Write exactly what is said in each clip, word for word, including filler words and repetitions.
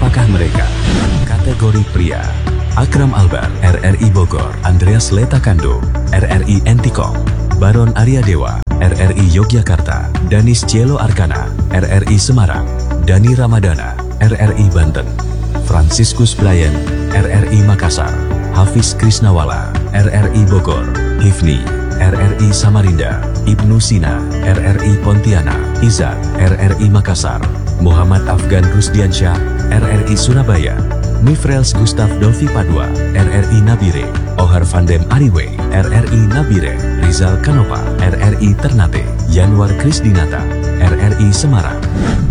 Siapakah mereka? Kategori pria: Akram Albar, R R I Bogor; Andreas Letakando, R R I Entikong; Baron Arya Dewa, R R I Yogyakarta; Danis Cielo Arkana, R R I Semarang; Dani Ramadana, R R I Banten; Franciscus Brian, R R I Makassar; Hafiz Krisnawala, R R I Bogor; Hifni, R R I Samarinda; Ibnu Sina, R R I Pontianak; Izat, R R I Makassar; Muhammad Afgan Rusdiansyah, R R I Surabaya; Mifrels Gustav Dolfi Padua, R R I Nabire; Ohar Vandem Ariwe, R R I Nabire; Rizal Kanopa, R R I Ternate; Yanwar Krisdinata, R R I Semarang.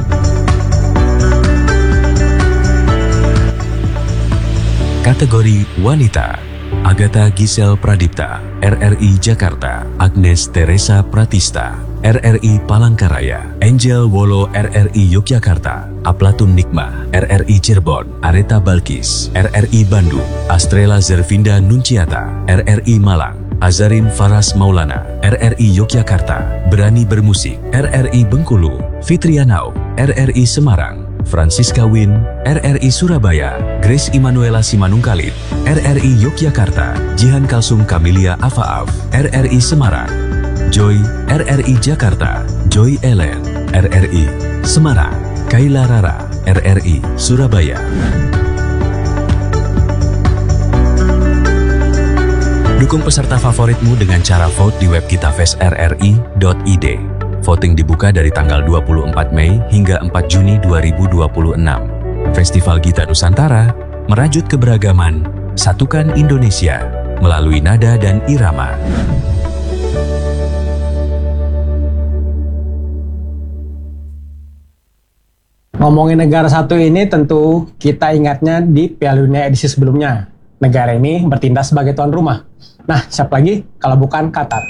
Kategori wanita: Agatha Gisel Pradipta, R R I Jakarta; Agnes Teresa Pratista, R R I Palangkaraya; Angel Wolo, R R I Yogyakarta; Aplatun Nikmah, R R I Cirebon; Areta Balkis, R R I Bandung; Astrela Zervinda Nunciata, R R I Malang; Azarin Faras Maulana, R R I Yogyakarta; Berani Bermusik, R R I Bengkulu; Fitrianau, R R I Semarang; Francisca Win, R R I Surabaya; Grace Immanuela Simanungkalit, R R I Yogyakarta; Jihan Kalsum Kamilia Afaaf, R R I Semarang; Joy, R R I Jakarta; Joy Ellen, R R I Semarang; Kaila Rara, R R I Surabaya. Dukung peserta favoritmu dengan cara vote di web kitafest r r i dot i d. Voting dibuka dari tanggal dua puluh empat Mei hingga empat Juni dua ribu dua puluh enam. Festival Gita Nusantara, merajut keberagaman, satukan Indonesia melalui nada dan irama. Ngomongin negara satu ini tentu kita ingatnya di Piala Dunia edisi sebelumnya. Negara ini bertindak sebagai tuan rumah. Nah, siapa lagi kalau bukan Qatar?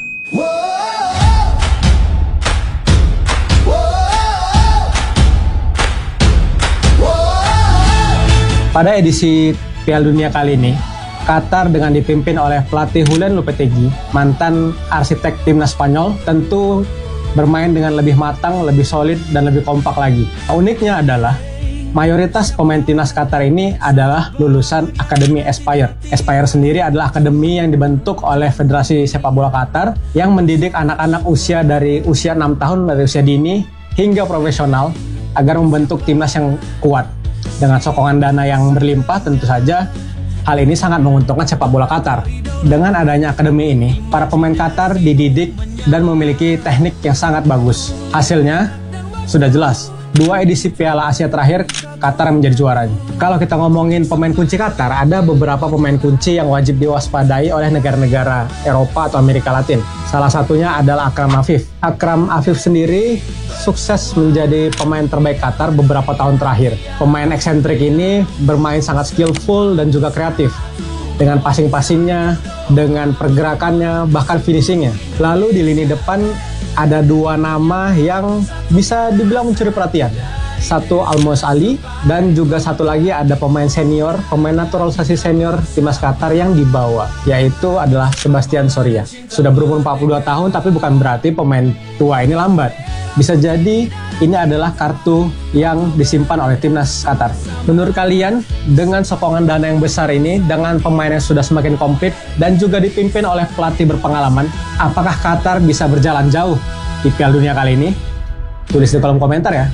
Pada edisi Piala Dunia kali ini, Qatar dengan dipimpin oleh pelatih Julen Lopetegui, mantan arsitek timnas Spanyol, tentu bermain dengan lebih matang, lebih solid, dan lebih kompak lagi. Uniknya adalah, mayoritas pemain timnas Qatar ini adalah lulusan Akademi Aspire. Aspire sendiri adalah akademi yang dibentuk oleh Federasi Sepak Bola Qatar yang mendidik anak-anak usia dari usia enam tahun, dari usia dini, hingga profesional, agar membentuk timnas yang kuat. Dengan sokongan dana yang berlimpah, tentu saja hal ini sangat menguntungkan sepak bola Qatar. Dengan adanya akademi ini, para pemain Qatar dididik dan memiliki teknik yang sangat bagus. Hasilnya sudah jelas. Dua edisi Piala Asia terakhir, Qatar menjadi juaranya. Kalau kita ngomongin pemain kunci Qatar, ada beberapa pemain kunci yang wajib diwaspadai oleh negara-negara Eropa atau Amerika Latin. Salah satunya adalah Akram Afif. Akram Afif sendiri sukses menjadi pemain terbaik Qatar beberapa tahun terakhir. Pemain eksentrik ini bermain sangat skillful dan juga kreatif. Dengan passing-passingnya, dengan pergerakannya, bahkan finishingnya. Lalu di lini depan ada dua nama yang bisa dibilang mencuri perhatian. Satu Almos Ali, dan juga satu lagi ada pemain senior, pemain naturalisasi senior timnas Qatar yang dibawa, yaitu adalah Sebastian Soria. Sudah berumur empat puluh dua tahun, tapi bukan berarti pemain tua ini lambat. Bisa jadi ini adalah kartu yang disimpan oleh timnas Qatar. Menurut kalian, dengan sokongan dana yang besar ini, dengan pemain yang sudah semakin komplit, dan juga dipimpin oleh pelatih berpengalaman, apakah Qatar bisa berjalan jauh di Piala Dunia kali ini? Tulis di kolom komentar ya.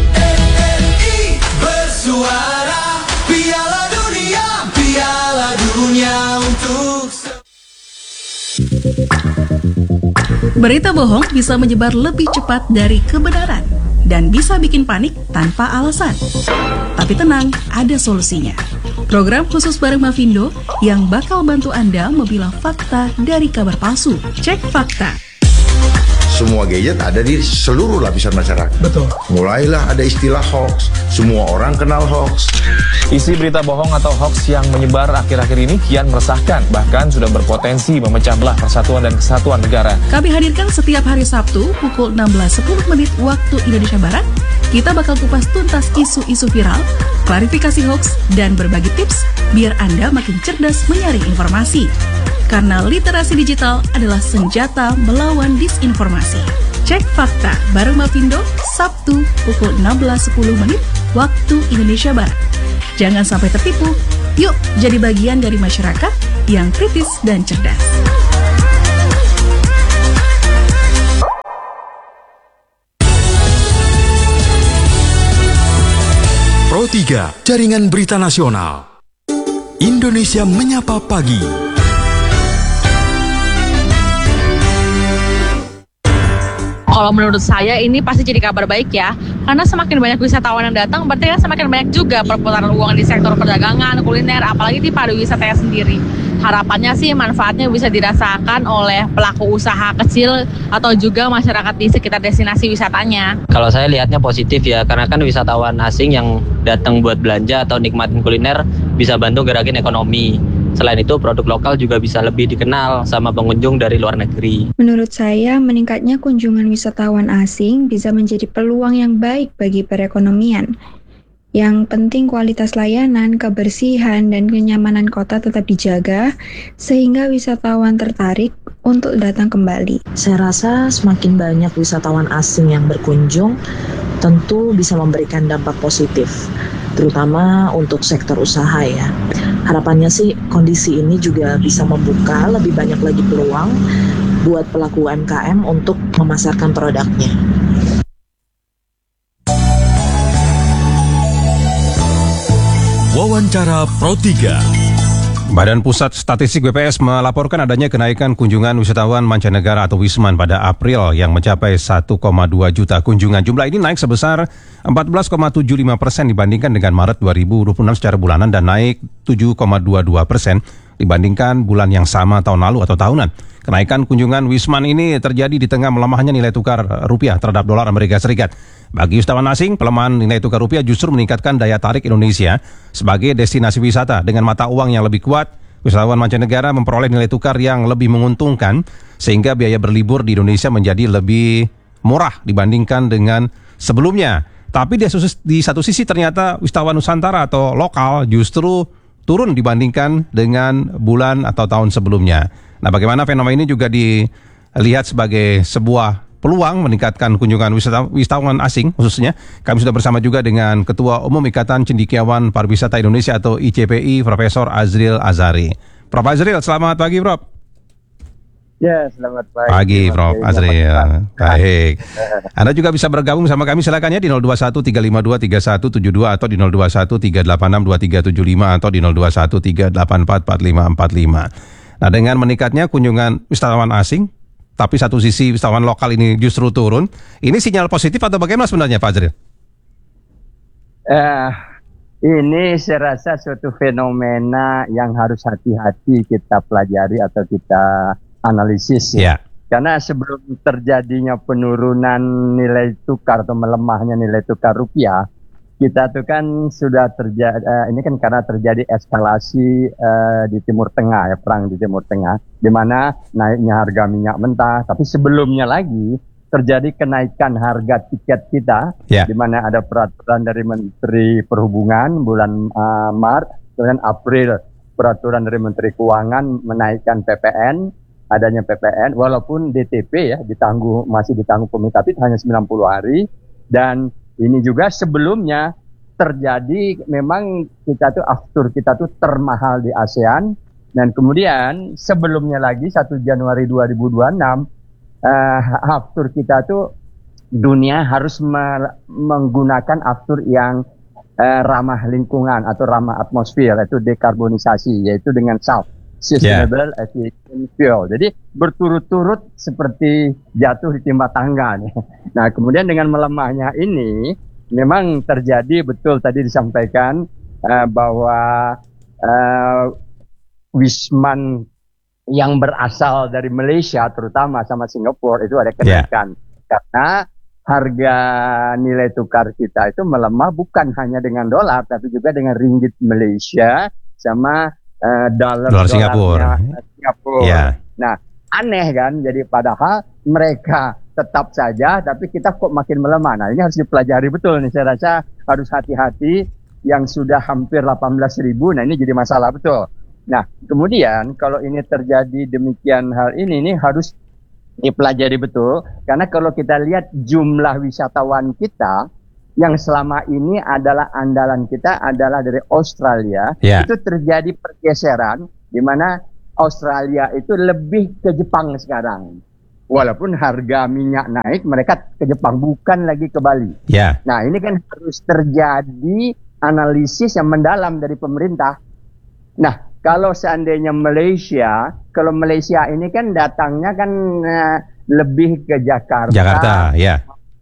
Suara Piala Dunia, Piala Dunia untuk... Berita bohong bisa menyebar lebih cepat dari kebenaran dan bisa bikin panik tanpa alasan. Tapi tenang, ada solusinya. Program khusus bareng Mavindo yang bakal bantu Anda memilah fakta dari kabar palsu. Cek fakta. Semua gadget ada di seluruh lapisan masyarakat. Betul. Mulailah ada istilah hoax. Semua orang kenal hoax. Isi berita bohong atau hoax yang menyebar akhir-akhir ini kian meresahkan, bahkan sudah berpotensi memecah belah persatuan dan kesatuan negara. Kami hadirkan setiap hari Sabtu pukul enam belas sepuluh menit waktu Indonesia Barat. Kita bakal kupas tuntas isu-isu viral, klarifikasi hoax, dan berbagi tips biar Anda makin cerdas menyaring informasi. Karena literasi digital adalah senjata melawan disinformasi. Cek fakta bareng Mavindo, Sabtu pukul enam belas sepuluh menit waktu Indonesia Barat. Jangan sampai tertipu. Yuk, jadi bagian dari masyarakat yang kritis dan cerdas. Pro tiga, Jaringan Berita Nasional. Indonesia Menyapa Pagi. Kalau menurut saya ini pasti jadi kabar baik ya, karena semakin banyak wisatawan yang datang, berarti kan semakin banyak juga perputaran uang di sektor perdagangan, kuliner, apalagi di pariwisatanya sendiri. Harapannya sih manfaatnya bisa dirasakan oleh pelaku usaha kecil atau juga masyarakat di sekitar destinasi wisatanya. Kalau saya lihatnya positif ya, karena kan wisatawan asing yang datang buat belanja atau nikmatin kuliner bisa bantu gerakin ekonomi. Selain itu, produk lokal juga bisa lebih dikenal sama pengunjung dari luar negeri. Menurut saya, meningkatnya kunjungan wisatawan asing bisa menjadi peluang yang baik bagi perekonomian. Yang penting kualitas layanan, kebersihan, dan kenyamanan kota tetap dijaga, sehingga wisatawan tertarik untuk datang kembali. Saya rasa semakin banyak wisatawan asing yang berkunjung, tentu bisa memberikan dampak positif, terutama untuk sektor usaha ya. Harapannya sih kondisi ini juga bisa membuka lebih banyak lagi peluang buat pelaku U M K M untuk memasarkan produknya. Wawancara Pro tiga. Badan Pusat Statistik B P S melaporkan adanya kenaikan kunjungan wisatawan mancanegara atau Wisman pada April yang mencapai satu koma dua juta kunjungan. Jumlah ini naik sebesar empat belas koma tujuh lima persen dibandingkan dengan Maret dua ribu dua puluh enam secara bulanan dan naik tujuh koma dua dua persen dibandingkan bulan yang sama tahun lalu atau tahunan. Kenaikan kunjungan Wisman ini terjadi di tengah melemahnya nilai tukar rupiah terhadap dolar Amerika Serikat. Bagi wisatawan asing, pelemahan nilai tukar rupiah justru meningkatkan daya tarik Indonesia sebagai destinasi wisata. Dengan mata uang yang lebih kuat, wisatawan mancanegara memperoleh nilai tukar yang lebih menguntungkan sehingga biaya berlibur di Indonesia menjadi lebih murah dibandingkan dengan sebelumnya. Tapi di, di satu sisi ternyata wisatawan Nusantara atau lokal justru turun dibandingkan dengan bulan atau tahun sebelumnya. Nah, bagaimana fenomena ini juga dilihat sebagai sebuah peluang meningkatkan kunjungan wisatawan asing khususnya. Kami sudah bersama juga dengan Ketua Umum Ikatan Cendekiawan Pariwisata Indonesia atau I C P I, Profesor Azril Azhari. Prof Azril, selamat pagi, Prof. Ya, selamat pagi. Pagi, Prof Azril. Baik. Anda juga bisa bergabung sama kami, silakan ya di nol dua satu tiga lima dua tiga satu tujuh dua atau di nol dua satu tiga delapan enam dua tiga tujuh lima atau di nol dua satu tiga delapan empat empat lima empat lima. Nah, dengan meningkatnya kunjungan wisatawan asing, tapi satu sisi wisatawan lokal ini justru turun, ini sinyal positif atau bagaimana sebenarnya, Pak Azril? Eh, ini saya rasa suatu fenomena yang harus hati-hati kita pelajari atau kita analisis ya. Yeah. Karena sebelum terjadinya penurunan nilai tukar atau melemahnya nilai tukar rupiah, kita tuh kan sudah terjadi, uh, ini kan karena terjadi eskalasi uh, di Timur Tengah ya, perang di Timur Tengah, di mana naiknya harga minyak mentah. Tapi sebelumnya lagi terjadi kenaikan harga tiket kita, yeah. Di mana ada peraturan dari Menteri Perhubungan bulan uh, Maret, kemudian April peraturan dari Menteri Keuangan menaikkan P P N, adanya P P N, walaupun D T P ya ditangguh masih ditangguh pemerintah, tapi hanya sembilan puluh hari. Dan ini juga sebelumnya terjadi, memang kita tuh aftur kita tuh termahal di ASEAN. Dan kemudian sebelumnya lagi satu Januari dua ribu dua puluh enam uh, aftur kita tuh dunia harus me- menggunakan aftur yang uh, ramah lingkungan atau ramah atmosfer, yaitu dekarbonisasi, yaitu dengan S A F, Sustainable yeah. Aviation Fuel. Jadi berturut-turut seperti jatuh di timba tangga nih. Nah, kemudian dengan melemahnya ini memang terjadi, betul tadi disampaikan uh, bahwa uh, Wisman yang berasal dari Malaysia terutama sama Singapura itu ada kenaikan. Yeah. Karena harga nilai tukar kita itu melemah bukan hanya dengan dolar tapi juga dengan ringgit Malaysia sama uh, dolar dolar Singapura. Singapura. Yeah. Nah, aneh kan? Jadi padahal mereka tetap saja, tapi kita kok makin melemah. Nah, ini harus dipelajari betul nih. Saya rasa harus hati-hati, yang sudah hampir delapan belas ribu. Nah, ini jadi masalah betul. Nah, kemudian kalau ini terjadi demikian hal ini, ini harus dipelajari betul. Karena kalau kita lihat jumlah wisatawan kita yang selama ini adalah andalan kita adalah dari Australia, yeah. itu terjadi pergeseran di mana Australia itu lebih ke Jepang sekarang. Walaupun harga minyak naik, mereka ke Jepang, bukan lagi ke Bali. Yeah. Nah, ini kan harus terjadi analisis yang mendalam dari pemerintah. Nah, kalau seandainya Malaysia, kalau Malaysia ini kan datangnya kan uh, lebih ke Jakarta. Jakarta, ya.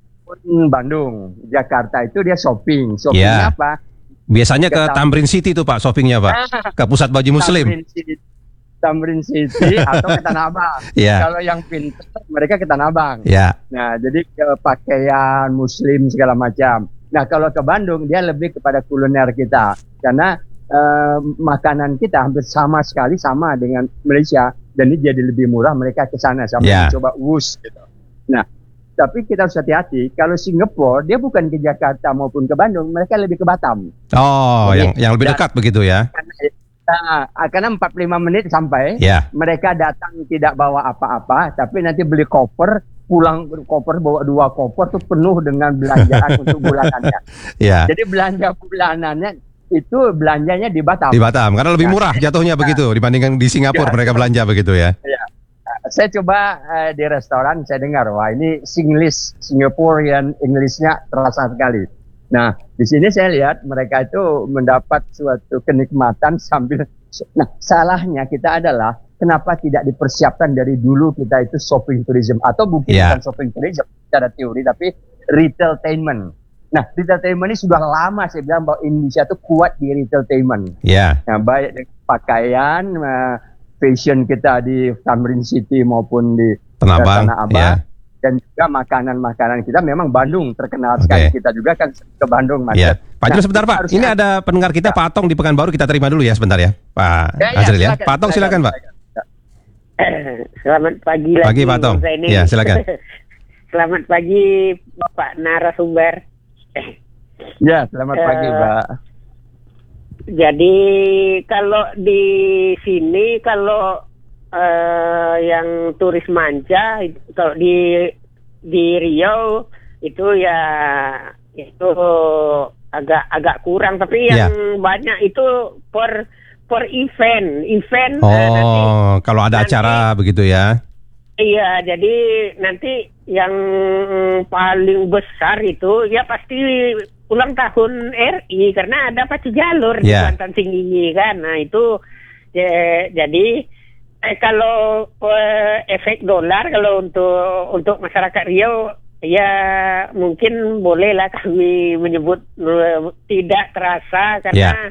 Bandung, Jakarta itu dia shopping, shoppingnya ya. apa? Biasanya ke, ke Tamrin City tuh Pak, shoppingnya Pak, ke pusat baju Muslim. Tamrin City, Tamrin City atau ke Tanah Abang. ya. Kalau yang pintar mereka ke Tanah Abang. Ya. Nah, jadi ke pakaian Muslim segala macam. Nah, kalau ke Bandung dia lebih kepada kuliner kita, karena uh, makanan kita hampir sama sekali sama dengan Malaysia, dan ini jadi lebih murah mereka ke sana sampai ya. mencoba wus gitu. Nah, tapi kita harus hati-hati. Kalau Singapura, dia bukan ke Jakarta maupun ke Bandung, mereka lebih ke Batam. Oh, jadi, yang yang lebih dekat dan, begitu ya? Karena, karena empat puluh lima menit sampai, yeah. mereka datang tidak bawa apa-apa, tapi nanti beli koper, pulang koper bawa dua koper tuh penuh dengan belanjaan untuk bulanannya. Yeah. Jadi belanja bulanannya itu belanjanya di Batam. Di Batam, karena lebih murah jatuhnya nah, begitu dibandingkan di Singapura ya, mereka belanja begitu ya? Ya. Saya coba uh, di restoran, saya dengar, wah ini Singlish, Singaporean Englishnya terasa sekali. Nah, di sini saya lihat mereka itu mendapat suatu kenikmatan sambil, nah salahnya kita adalah kenapa tidak dipersiapkan dari dulu kita itu shopping tourism, atau mungkin yeah. bukan shopping tourism secara teori, tapi retailtainment. Nah, retailtainment ini sudah lama saya bilang bahwa Indonesia itu kuat di retailtainment. Yeah. Nah, baik dengan pakaian, uh, fashion kita di Tamrin City maupun di Tanah Abang, Tanah Abang yeah. dan juga makanan-makanan kita memang Bandung terkenal sekali. Okay. Kita juga kan ke Bandung Mas. Yeah. Pak Jul, nah, sebentar Pak, harusnya, ini ada pendengar kita ya. Pak Atong di Pekanbaru, kita terima dulu ya sebentar ya Pak ya, Azril ya. ya. Pak Atong silakan Pak. Selamat pagi lagi. Pagi Pak Atong. Ya silakan. Selamat pagi Bapak narasumber. Ya selamat uh, pagi Pak. Jadi kalau di sini kalau uh, yang turis manca, kalau di di Riau itu ya itu agak agak kurang, tapi yang yeah. banyak itu per per event event. Oh, uh, nanti, kalau ada nanti, acara begitu ya? Iya, jadi nanti yang paling besar itu ya pasti ulang tahun R I, karena ada pacu jalur yeah. di Kuantan Tinggi kan. Nah itu ya, jadi eh, kalau eh, efek dolar kalau untuk untuk masyarakat Riau ya mungkin bolehlah kami menyebut uh, tidak terasa, karena yeah.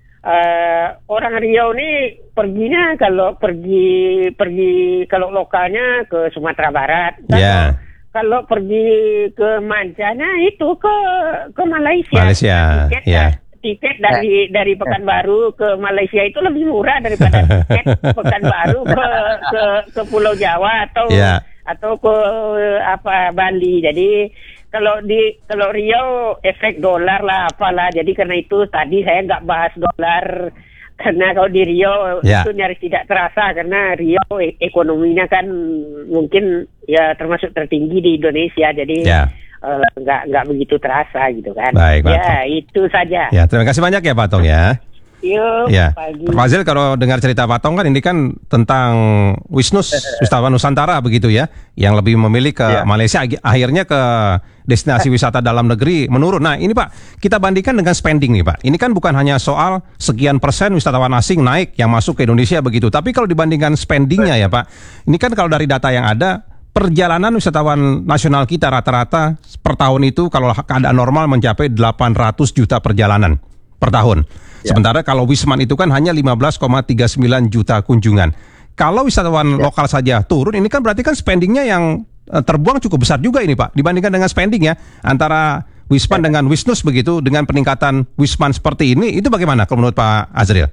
uh, orang Riau ini perginya kalau pergi pergi kalau lokalnya ke Sumatera Barat. Yeah. Kalau pergi ke mancanya itu ke ke Malaysia. Malaysia, tiket, ya. Tiket dari dari Pekanbaru ke Malaysia itu lebih murah daripada tiket Pekanbaru ke ke ke Pulau Jawa atau ya. atau ke apa Bali. Jadi kalau di kalau Riau efek dolar lah apalah. Jadi karena itu tadi saya nggak bahas dolar. Karena kalau di Riau ya. itu nyaris tidak terasa, karena Riau ekonominya kan mungkin ya termasuk tertinggi di Indonesia, jadi ya. uh, nggak nggak begitu terasa gitu kan. Baik, Pak ya Tong. Itu saja. Ya, terima kasih banyak ya Pak Tong ya. Yuk, ya. pagi. Pak Fazil, kalau dengar cerita Pak Tong kan ini kan tentang Wisnus Wisatawan Nusantara begitu ya, yang lebih memilih ke ya. Malaysia, akhirnya ke destinasi wisata dalam negeri menurun. Nah ini Pak, kita bandingkan dengan spending nih Pak. Ini kan bukan hanya soal sekian persen wisatawan asing naik yang masuk ke Indonesia begitu, tapi kalau dibandingkan spendingnya ya Pak, ini kan kalau dari data yang ada, perjalanan wisatawan nasional kita rata-rata per tahun itu kalau keadaan normal mencapai delapan ratus juta perjalanan per tahun. Ya. Sementara kalau Wisman itu kan hanya lima belas koma tiga sembilan juta kunjungan. Kalau wisatawan ya. lokal saja turun, ini kan berarti kan spendingnya yang terbuang cukup besar juga ini Pak, dibandingkan dengan spending ya antara Wisman ya. dengan Wisnus begitu, dengan peningkatan Wisman seperti ini, itu bagaimana kalau menurut Pak Azril?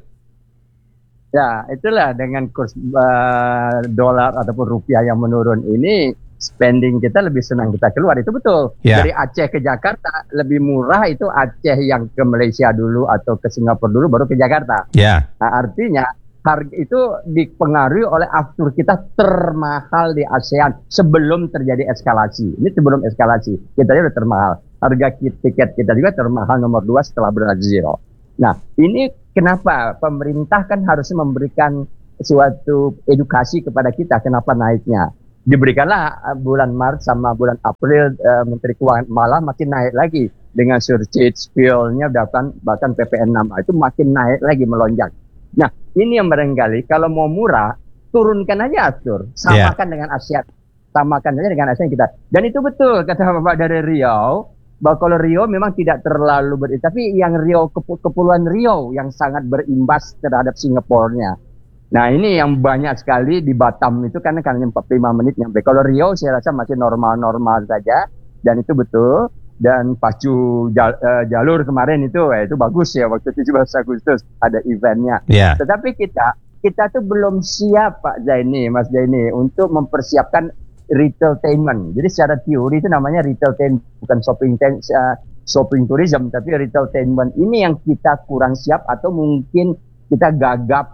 Ya itulah dengan kurs uh, dolar ataupun rupiah yang menurun ini, spending kita lebih senang kita keluar, itu betul. Ya. Dari Aceh ke Jakarta lebih murah itu Aceh yang ke Malaysia dulu atau ke Singapura dulu baru ke Jakarta. Ya. Nah, artinya harga itu dipengaruhi oleh aftur kita termahal di ASEAN sebelum terjadi eskalasi. Ini sebelum eskalasi kita sudah termahal. harga tiket kita juga termahal nomor dua setelah Brazil. Nah, ini kenapa pemerintah kan harusnya memberikan suatu edukasi kepada kita kenapa naiknya. Diberikanlah bulan Maret sama bulan April uh, Menteri Keuangan malah makin naik lagi dengan surcharge fuel-nya bahkan bahkan P P N enam itu makin naik lagi melonjak. Nah, ini yang barangkali kalau mau murah turunkan aja Atur, samakan yeah. dengan Asia, samakan aja dengan Asia kita. Dan itu betul kata Bapak dari Riau. Bahwa kalau Riau memang tidak terlalu ber, tapi yang Riau kepulauan Riau yang sangat berimbas terhadap Singapura-nya. Nah ini yang banyak sekali di Batam itu kan karena empat puluh lima menit nyampe. Kalau Riau saya rasa masih normal-normal saja dan itu betul. Dan pacu jal, uh, jalur kemarin itu eh, itu bagus ya waktu tujuh belas Agustus ada eventnya. Yeah. Tetapi kita kita tuh belum siap Pak Zaini, Mas Zaini untuk mempersiapkan retailtainment. Jadi secara teori itu namanya retailtainment, bukan shopping ten, uh, shopping tourism, tapi retailtainment ini yang kita kurang siap atau mungkin kita gagap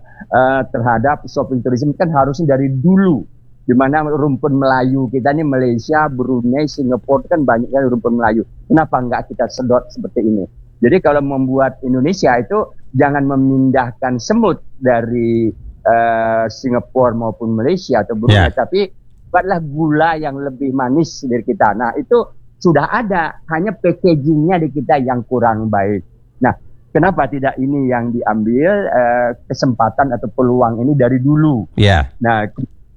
uh, terhadap shopping tourism kan harusnya dari dulu. Di mana rumpun Melayu kita ini Malaysia, Brunei, Singapura kan banyaknya rumpun Melayu. Kenapa enggak kita sedot seperti ini? Jadi kalau membuat Indonesia itu jangan memindahkan semut dari uh, Singapura maupun Malaysia atau Brunei, yeah. tapi buatlah gula yang lebih manis dari kita. Nah itu sudah ada, hanya packagingnya di kita yang kurang baik. Nah kenapa tidak ini yang diambil eh, kesempatan atau peluang ini dari dulu? Yeah. Nah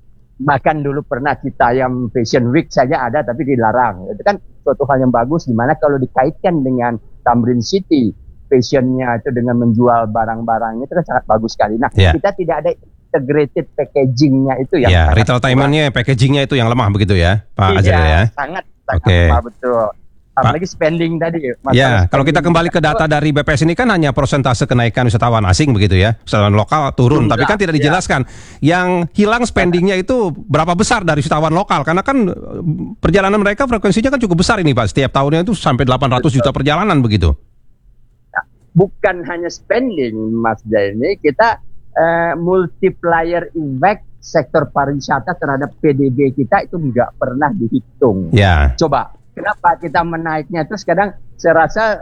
bahkan dulu pernah kita yang Fashion Week saja ada tapi dilarang. Itu kan suatu hal yang bagus, dimana kalau dikaitkan dengan Tamrin City, fashionnya itu dengan menjual barang-barangnya itu kan sangat bagus sekali. Nah yeah. kita tidak ada integrated packagingnya itu yang ya, retailtainmentnya, packagingnya itu yang lemah begitu ya, Pak Azril ya? sangat, sangat okay. lemah betul. Apalagi spending tadi. Ya, kalau kita kembali ke data dari B P S ini kan hanya persentase kenaikan wisatawan asing begitu ya, wisatawan lokal turun, Jumlah, tapi kan tidak dijelaskan ya. Yang hilang spendingnya itu berapa besar dari wisatawan lokal, karena kan perjalanan mereka frekuensinya kan cukup besar ini Pak, setiap tahunnya itu sampai delapan ratus juta perjalanan begitu. Nah, bukan hanya spending Mas Jaini, kita Uh, multiplier effect sektor pariwisata terhadap P D B kita itu nggak pernah dihitung. Yeah. Coba, kenapa kita menaiknya terus kadang saya rasa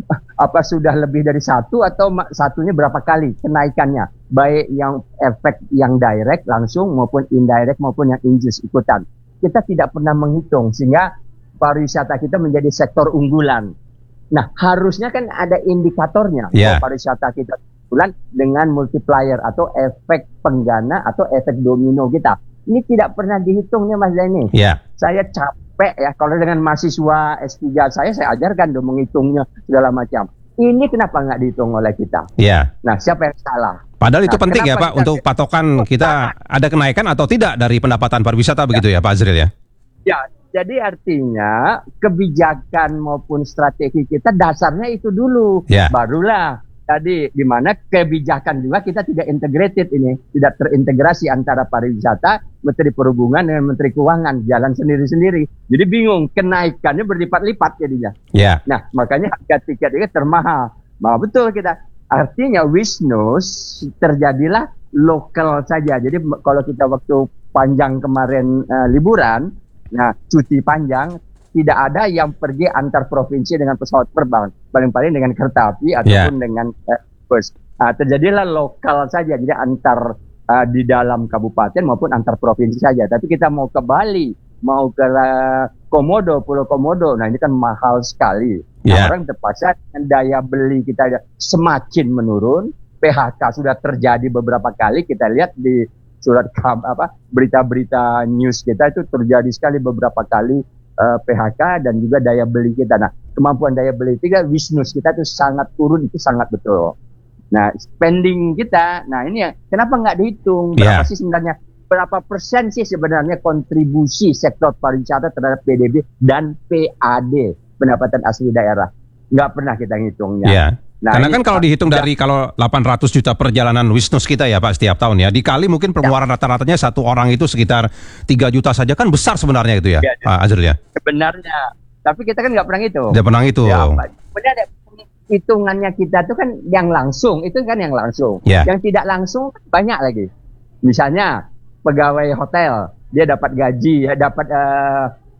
apa sudah lebih dari satu atau satunya berapa kali kenaikannya, baik yang efek yang direct langsung maupun indirect maupun yang induce ikutan. Kita tidak pernah menghitung sehingga pariwisata kita menjadi sektor unggulan. Nah harusnya kan ada indikatornya yeah. bahwa pariwisata kita bulan dengan multiplier atau efek penggana atau efek domino kita. Ini tidak pernah dihitungnya Mas Zaini. Yeah. Saya capek ya kalau dengan mahasiswa S tiga saya, saya ajarkan dong menghitungnya segala macam. Ini kenapa nggak dihitung oleh kita? Yeah. Nah siapa yang salah? Padahal itu nah, penting ya Pak kita, untuk patokan kita ada kenaikan atau tidak dari pendapatan pariwisata ya. Begitu ya Pak Azril ya? Ya. Jadi artinya kebijakan maupun strategi kita dasarnya itu dulu. Yeah. Barulah tadi di mana kebijakan juga kita tidak integrated ini, tidak terintegrasi antara pariwisata, Menteri Perhubungan dengan Menteri Keuangan, jalan sendiri-sendiri. Jadi bingung, kenaikannya berlipat-lipat jadinya. Yeah. Nah, makanya harga tiket itu termahal. Nah, betul kita. Artinya wisnus terjadilah lokal saja. Jadi kalau kita waktu panjang kemarin uh, liburan, nah cuti panjang, tidak ada yang pergi antar provinsi dengan pesawat terbang, paling-paling dengan kereta api ataupun yeah. dengan uh, bus. Uh, terjadilah lokal saja, jadi antar uh, di dalam kabupaten maupun antar provinsi saja. Tapi kita mau ke Bali, mau ke uh, Komodo, Pulau Komodo, nah ini kan mahal sekali. Yeah. Nah, orang terpaksa daya beli kita semakin menurun. P H K sudah terjadi beberapa kali, kita lihat di surat apa berita-berita news kita itu terjadi sekali beberapa kali. Uh, P H K dan juga daya beli kita. Nah, kemampuan daya beli kita, wisnus kita itu sangat turun, itu sangat betul. Nah, spending kita, nah ini ya, kenapa nggak dihitung? Berapa yeah. sih sebenarnya? Berapa persen sih sebenarnya kontribusi sektor pariwisata terhadap P D B dan P A D, pendapatan asli daerah? Nggak pernah kita ngitungnya. Yeah. Nah, karena kan kalau dihitung dari kalau delapan ratus juta perjalanan wisnus kita ya Pak setiap tahun ya, dikali mungkin pengeluaran ya. rata-ratanya satu orang itu sekitar tiga juta saja, kan besar sebenarnya itu ya, ya Pak Azril ya. Sebenarnya, tapi kita kan nggak pernah hitung. Nggak pernah hitung. Ya, ada hitungannya kita tuh kan yang langsung, itu kan yang langsung. Ya. Yang tidak langsung banyak lagi. Misalnya pegawai hotel, dia dapat gaji, ya dapat uh,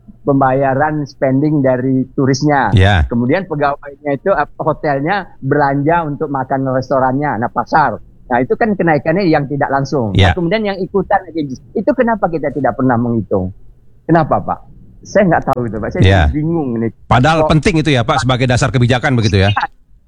pembayaran spending dari turisnya. Yeah. Kemudian pegawainya itu hotelnya belanja untuk makan restorannya, nah pasar. Nah itu kan kenaikannya yang tidak langsung. Yeah. Nah, kemudian yang ikutan itu kenapa kita tidak pernah menghitung? Kenapa Pak? Saya nggak tahu itu Pak. Saya yeah. bingung nih. Padahal Kok, penting itu ya Pak sebagai dasar kebijakan begitu ya.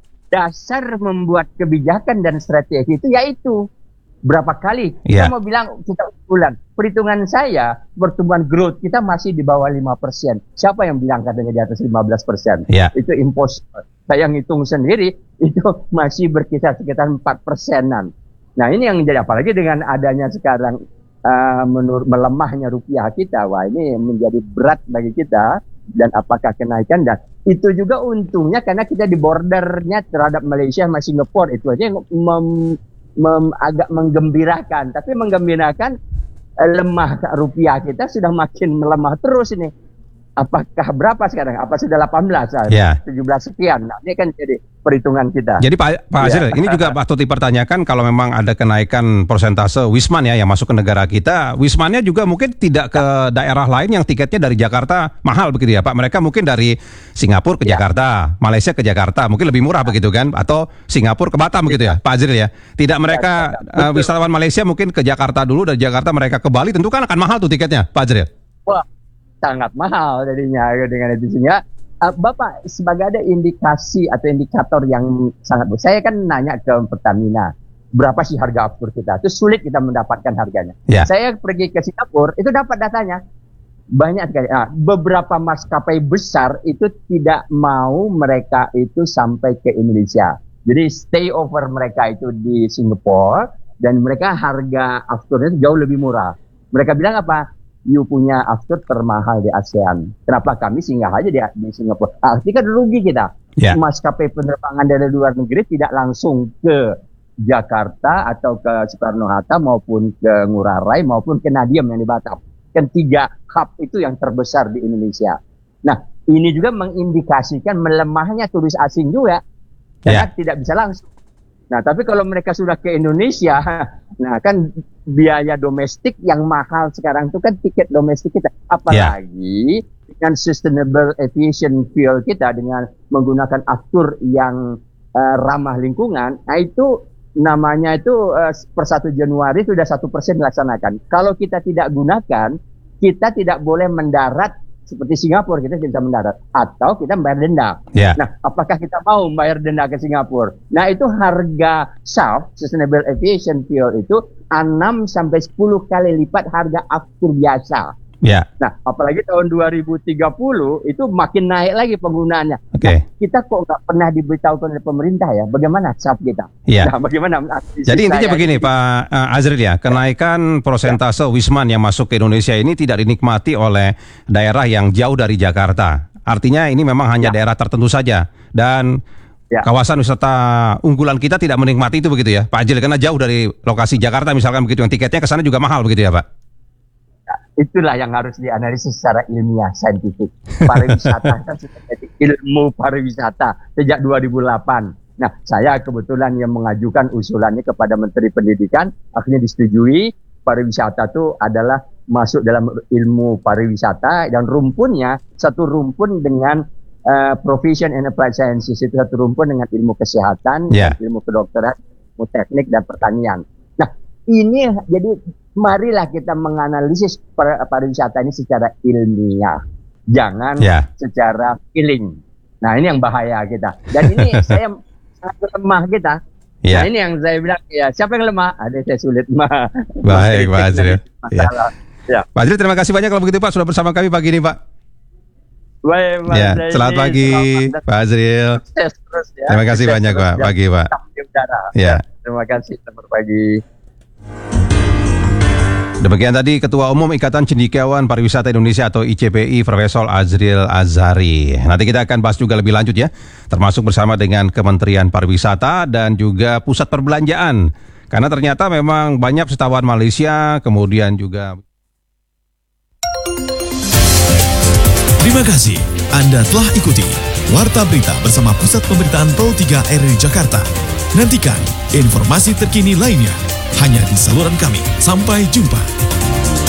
Dasar membuat kebijakan dan strategi itu yaitu berapa kali kita yeah. mau bilang kita bulan perhitungan saya pertumbuhan growth kita masih di bawah lima persen. Siapa yang bilang katanya di atas lima belas persen? Yeah. Itu impossible. Saya ngitung sendiri itu masih berkisar sekitar empat persenan. Nah ini yang menjadi apalagi dengan adanya sekarang uh, menur melemahnya rupiah kita, wah ini menjadi berat bagi kita. Dan apakah kenaikan, dan itu juga untungnya karena kita di bordernya terhadap Malaysia sama Singapura, itu aja yang mem Mem, agak menggembirakan, tapi menggembirakan eh, lemah rupiah kita sudah makin melemah terus ini. Apakah berapa sekarang? Apa sudah delapan belas? Yeah. tujuh belas sekian. Nah, ini kan jadi perhitungan kita. Jadi Pak Pak Azril, yeah. ini juga patut dipertanyakan kalau memang ada kenaikan persentase Wisman ya yang masuk ke negara kita. Wismannya juga mungkin tidak ke daerah lain yang tiketnya dari Jakarta mahal begitu ya Pak. Mereka mungkin dari Singapura ke yeah. Jakarta, Malaysia ke Jakarta, mungkin lebih murah begitu kan? Atau Singapura ke Batam begitu ya Pak Azril ya. Tidak mereka uh, wisatawan Malaysia mungkin ke Jakarta dulu, dari Jakarta mereka ke Bali, tentu kan akan mahal tuh tiketnya Pak Azril. Wah, sangat mahal jadinya dengan itu sehingga uh, Bapak sebagai ada indikasi atau indikator yang sangat bagus. Saya kan nanya ke Pertamina berapa sih harga aftur kita, itu sulit kita mendapatkan harganya. Yeah. Saya pergi ke Singapura itu dapat datanya banyak sekali. Nah, beberapa maskapai besar itu tidak mau mereka itu sampai ke Indonesia, jadi stay over mereka itu di Singapura dan mereka harga afturnya jauh lebih murah. Mereka bilang apa? You punya aftur termahal di ASEAN. Kenapa kami singgah aja di, di Singapura? Artinya kan rugi kita. Yeah. Maskapai penerbangan dari luar negeri tidak langsung ke Jakarta atau ke Soekarno-Hatta maupun ke Ngurah Rai maupun ke Nadiem yang di Batam. Kan tiga hub itu yang terbesar di Indonesia. Nah, ini juga mengindikasikan melemahnya turis asing juga. Karena yeah. tidak bisa langsung. Nah, tapi kalau mereka sudah ke Indonesia, nah kan biaya domestik yang mahal sekarang itu kan tiket domestik kita. Apalagi yeah. dengan sustainable aviation fuel kita dengan menggunakan aftur yang uh, ramah lingkungan, nah itu namanya itu uh, per satu Januari sudah satu persen dilaksanakan. Kalau kita tidak gunakan, kita tidak boleh mendarat seperti Singapura, kita tidak bisa mendarat atau kita membayar denda. Yeah. Nah, apakah kita mau membayar denda ke Singapura? Nah, itu harga S A F, Sustainable Aviation Fuel itu enam sampai sepuluh kali lipat harga aftur biasa. Yeah. Nah, apalagi tahun dua ribu tiga puluh itu makin naik lagi penggunaannya. Okay. Nah, kita kok nggak pernah diberitahukan oleh pemerintah ya, bagaimana S A F kita? Yeah. Nah, bagaimana? Jadi intinya begini, Pak uh, Azril ya, kenaikan persentase yeah. Wisman yang masuk ke Indonesia ini tidak dinikmati oleh daerah yang jauh dari Jakarta. Artinya ini memang hanya yeah. daerah tertentu saja dan ya. Kawasan wisata unggulan kita tidak menikmati itu begitu ya, Pak Azril, karena jauh dari lokasi Jakarta misalkan begitu, yang tiketnya ke sana juga mahal begitu ya, Pak? Itulah yang harus dianalisis secara ilmiah, saintifik. Pariwisata kan sudah jadi ilmu pariwisata sejak dua ribu delapan. Nah, saya kebetulan yang mengajukan usulannya kepada Menteri Pendidikan, akhirnya disetujui. Pariwisata itu adalah masuk dalam ilmu pariwisata dan rumpunnya satu rumpun dengan uh, Profession and Applied Sciences, itu satu rumpun dengan ilmu kesehatan, yeah. ilmu kedokteran, ilmu teknik dan pertanian. Nah, ini jadi marilah kita menganalisis pariwisata ini secara ilmiah, jangan yeah. secara feeling. Nah, ini yang bahaya kita. Dan ini saya sangat lemah kita. Yeah. Nah, ini yang saya bilang ya, siapa yang lemah? Ada saya sulit mah. Baik, Pak Azril. Ya. Ya. Pak Azril, terima kasih banyak kalau begitu Pak sudah bersama kami pagi ini, Pak. Baik, Pak. Ya, selamat pagi, selamat Pak Azril. Terus, ya. Terima kasih Sukses banyak, Pak. Pagi, Pak. Ya. Terima kasih, selamat pagi. Demikian tadi Ketua Umum Ikatan Cendekiawan Pariwisata Indonesia atau I C P I, Profesor Azril Azhari. Nanti kita akan bahas juga lebih lanjut ya, termasuk bersama dengan Kementerian Pariwisata dan juga Pusat Perbelanjaan. Karena ternyata memang banyak wisatawan Malaysia, kemudian juga... Terima kasih Anda telah ikuti Warta Berita bersama Pusat Pemberitaan Pro tiga R I Jakarta. Nantikan informasi terkini lainnya hanya di saluran kami. Sampai jumpa.